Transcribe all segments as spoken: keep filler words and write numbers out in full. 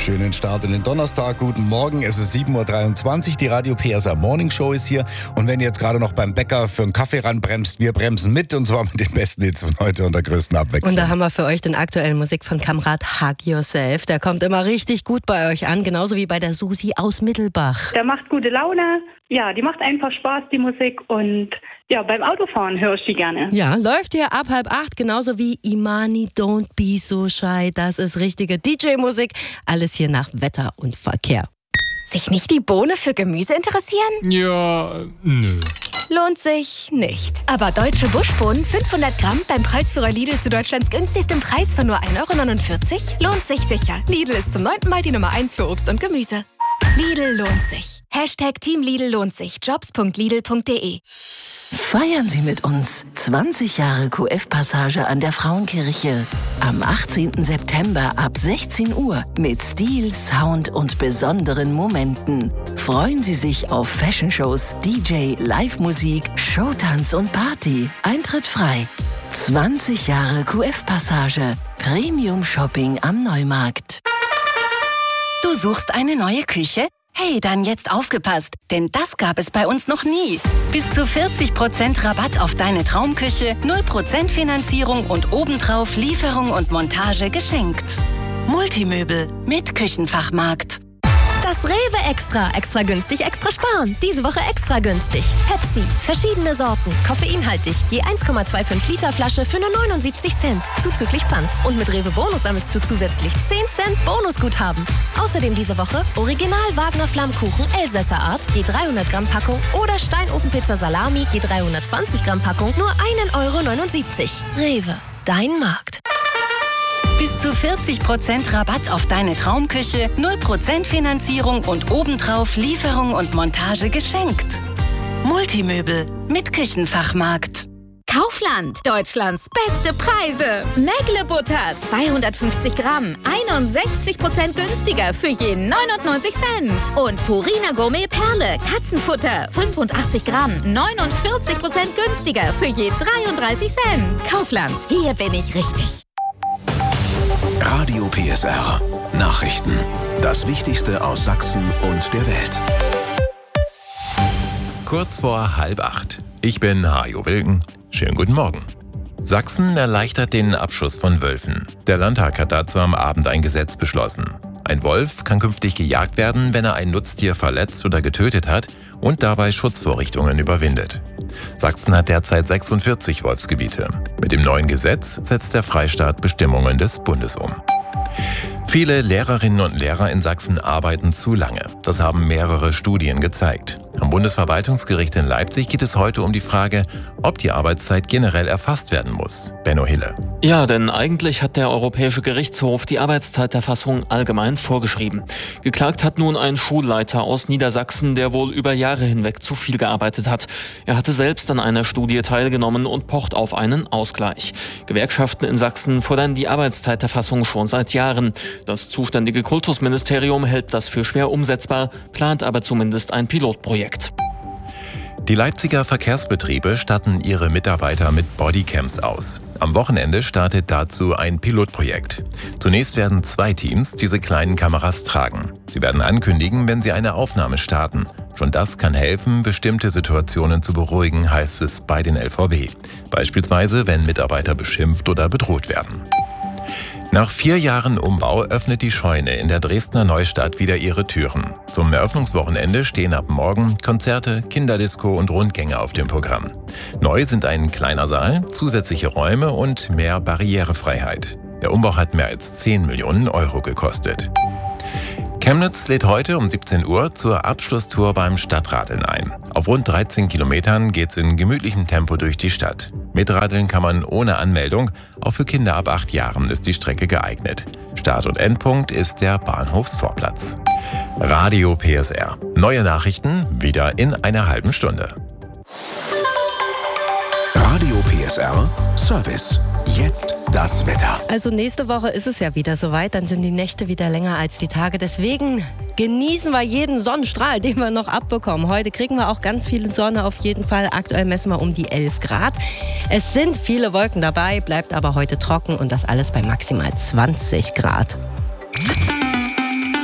Schönen Start in den Donnerstag, guten Morgen, es ist sieben Uhr dreiundzwanzig, die Radio P S R Morning Show ist hier und wenn ihr jetzt gerade noch beim Bäcker für einen Kaffee ranbremst, wir bremsen mit und zwar mit den besten Hits von heute und der größten Abwechslung. Und da haben wir für euch den aktuellen Musik von Kamrat Hug Yourself, der kommt immer richtig gut bei euch an, genauso wie bei der Susi aus Mittelbach. Der macht gute Laune, ja, die macht einfach Spaß, die Musik und ja, beim Autofahren höre ich die gerne. Ja, läuft hier ab halb acht, genauso wie Imani Don't Be So Shy, das ist richtige D J-Musik, alles hier nach Wetter und Verkehr. Sich nicht die Bohne für Gemüse interessieren? Ja, nö. Lohnt sich nicht. Aber deutsche Buschbohnen, fünfhundert Gramm beim Preisführer Lidl zu Deutschlands günstigstem Preis von nur ein Euro neunundvierzig? Lohnt sich sicher. Lidl ist zum neunten Mal die Nummer eins für Obst und Gemüse. Lidl lohnt sich. Hashtag Team Lidl lohnt sich. Jobs punkt lidl punkt de. Feiern Sie mit uns zwanzig Jahre Q F-Passage an der Frauenkirche. Am achtzehnten September ab sechzehn Uhr mit Stil, Sound und besonderen Momenten. Freuen Sie sich auf Fashion-Shows, D J, Live-Musik, Showtanz und Party. Eintritt frei. zwanzig Jahre Q F-Passage. Premium-Shopping am Neumarkt. Du suchst eine neue Küche? Hey, dann jetzt aufgepasst, denn das gab es bei uns noch nie. Bis zu vierzig Prozent Rabatt auf deine Traumküche, null Prozent Finanzierung und obendrauf Lieferung und Montage geschenkt. Multimöbel mit Küchenfachmarkt. Das Rewe Extra. Extra günstig, extra sparen. Diese Woche extra günstig. Pepsi. Verschiedene Sorten. Koffeinhaltig. Je eins Komma fünfundzwanzig Liter Flasche für nur neunundsiebzig Cent. Zuzüglich Pfand. Und mit Rewe Bonus sammelst du zusätzlich zehn Cent Bonusguthaben. Außerdem diese Woche Original Wagner Flammkuchen Elsässer Art. Je dreihundert Gramm Packung. Oder Steinofenpizza Salami. Je dreihundertzwanzig Gramm Packung. Nur ein Euro neunundsiebzig. Rewe. Dein Markt. Bis zu vierzig Prozent Rabatt auf deine Traumküche, null Prozent Finanzierung und obendrauf Lieferung und Montage geschenkt. Multimöbel mit Küchenfachmarkt. Kaufland, Deutschlands beste Preise. Mägle-Butter, zweihundertfünfzig Gramm, einundsechzig Prozent günstiger für je neunundneunzig Cent. Und Purina Gourmet Perle, Katzenfutter, fünfundachtzig Gramm, neunundvierzig Prozent günstiger für je dreiunddreißig Cent. Kaufland, hier bin ich richtig. Radio P S R. Nachrichten. Das Wichtigste aus Sachsen und der Welt. Kurz vor halb acht. Ich bin Hajo Wilken. Schönen guten Morgen. Sachsen erleichtert den Abschuss von Wölfen. Der Landtag hat dazu am Abend ein Gesetz beschlossen. Ein Wolf kann künftig gejagt werden, wenn er ein Nutztier verletzt oder getötet hat und dabei Schutzvorrichtungen überwindet. Sachsen hat derzeit sechsundvierzig Wolfsgebiete. Mit dem neuen Gesetz setzt der Freistaat Bestimmungen des Bundes um. Viele Lehrerinnen und Lehrer in Sachsen arbeiten zu lange. Das haben mehrere Studien gezeigt. Am Bundesverwaltungsgericht in Leipzig geht es heute um die Frage, ob die Arbeitszeit generell erfasst werden muss. Benno Hille. Ja, denn eigentlich hat der Europäische Gerichtshof die Arbeitszeiterfassung allgemein vorgeschrieben. Geklagt hat nun ein Schulleiter aus Niedersachsen, der wohl über Jahre hinweg zu viel gearbeitet hat. Er hatte selbst an einer Studie teilgenommen und pocht auf einen Ausgleich. Gewerkschaften in Sachsen fordern die Arbeitszeiterfassung schon seit Jahren. Das zuständige Kultusministerium hält das für schwer umsetzbar, plant aber zumindest ein Pilotprojekt. Die Leipziger Verkehrsbetriebe statten ihre Mitarbeiter mit Bodycams aus. Am Wochenende startet dazu ein Pilotprojekt. Zunächst werden zwei Teams diese kleinen Kameras tragen. Sie werden ankündigen, wenn sie eine Aufnahme starten. Schon das kann helfen, bestimmte Situationen zu beruhigen, heißt es bei den L V B. Beispielsweise, wenn Mitarbeiter beschimpft oder bedroht werden. Nach vier Jahren Umbau öffnet die Scheune in der Dresdner Neustadt wieder ihre Türen. Zum Eröffnungswochenende stehen ab morgen Konzerte, Kinderdisco und Rundgänge auf dem Programm. Neu sind ein kleiner Saal, zusätzliche Räume und mehr Barrierefreiheit. Der Umbau hat mehr als zehn Millionen Euro gekostet. Chemnitz lädt heute um siebzehn Uhr zur Abschlusstour beim Stadtradeln ein. Auf rund dreizehn Kilometern geht's in gemütlichem Tempo durch die Stadt. Mitradeln kann man ohne Anmeldung, auch für Kinder ab acht Jahren ist die Strecke geeignet. Start- und Endpunkt ist der Bahnhofsvorplatz. Radio P S R. Neue Nachrichten wieder in einer halben Stunde. Radio P S R Service. Jetzt das Wetter. Also nächste Woche ist es ja wieder soweit, dann sind die Nächte wieder länger als die Tage. Deswegen genießen wir jeden Sonnenstrahl, den wir noch abbekommen. Heute kriegen wir auch ganz viel Sonne auf jeden Fall. Aktuell messen wir um die elf Grad. Es sind viele Wolken dabei, bleibt aber heute trocken und das alles bei maximal zwanzig Grad.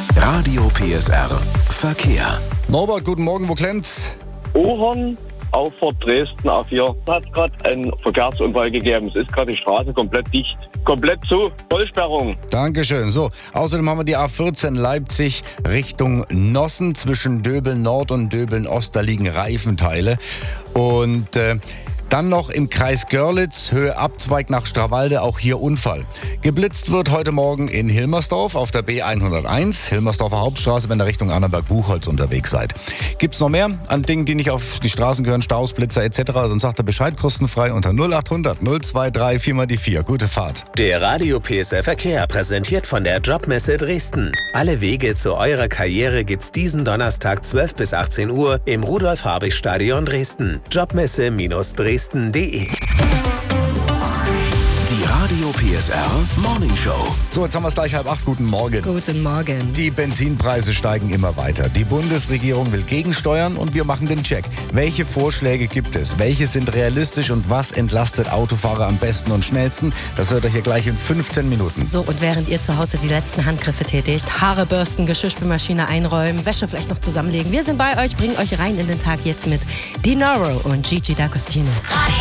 Radio P S R Verkehr. Norbert, guten Morgen, wo klemmt's? Ohorn, Auffahrt Dresden A vier. Es hat gerade einen Verkehrsunfall gegeben. Es ist gerade die Straße komplett dicht. Komplett zu. Vollsperrung. Dankeschön. So, außerdem haben wir die A vierzehn Leipzig Richtung Nossen. Zwischen Döbeln Nord und Döbeln Ost, da liegen Reifenteile. Und äh, dann noch im Kreis Görlitz, Höhe Abzweig nach Strawalde, auch hier Unfall. Geblitzt wird heute Morgen in Hilmersdorf auf der B hunderteins, Hilmersdorfer Hauptstraße, wenn ihr Richtung Annaberg-Buchholz unterwegs seid. Gibt's noch mehr an Dingen, die nicht auf die Straßen gehören, Staus, Blitzer et cetera? Dann sagt ihr Bescheid, kostenfrei unter null acht hundert null zwei drei vier mal die vier. Gute Fahrt. Der Radio P S R Verkehr, präsentiert von der Jobmesse Dresden. Alle Wege zu eurer Karriere gibt's diesen Donnerstag zwölf bis achtzehn Uhr im Rudolf-Habich-Stadion Dresden. Jobmesse Dresden. Die Radio P S R Morning Show. So, jetzt haben wir es gleich halb acht. Guten Morgen. Guten Morgen. Die Benzinpreise steigen immer weiter. Die Bundesregierung will gegensteuern und wir machen den Check. Welche Vorschläge gibt es? Welche sind realistisch und was entlastet Autofahrer am besten und schnellsten? Das hört ihr hier gleich in fünfzehn Minuten. So, und während ihr zu Hause die letzten Handgriffe tätigt, Haare bürsten, Geschirrspülmaschine einräumen, Wäsche vielleicht noch zusammenlegen, wir sind bei euch, bringen euch rein in den Tag jetzt mit Dinoro und Gigi D'Agostino.